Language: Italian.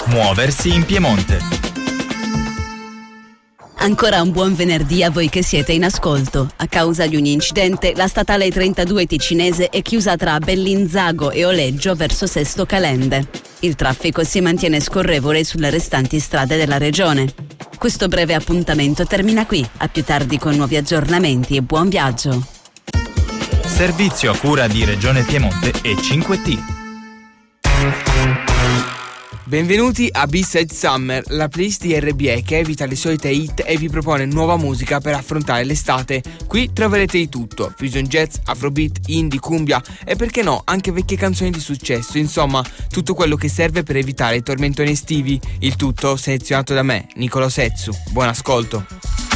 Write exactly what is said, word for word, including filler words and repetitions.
Muoversi in Piemonte. Ancora un buon venerdì a voi che siete in ascolto. A causa di un incidente, la statale trentadue ticinese è chiusa tra Bellinzago e Oleggio verso Sesto Calende. Il traffico si mantiene scorrevole sulle restanti strade della regione. Questo breve appuntamento termina qui. A più tardi con nuovi aggiornamenti e buon viaggio. Servizio a cura di Regione Piemonte e cinque T. Benvenuti a B-Side Summer, la playlist di R B E che evita le solite hit e vi propone nuova musica per affrontare l'estate. Qui troverete di tutto: fusion jazz, afrobeat, indie, cumbia e perché no, anche vecchie canzoni di successo. Insomma, tutto quello che serve per evitare i tormentoni estivi. Il tutto selezionato da me, Nicolo Setsu. Buon ascolto.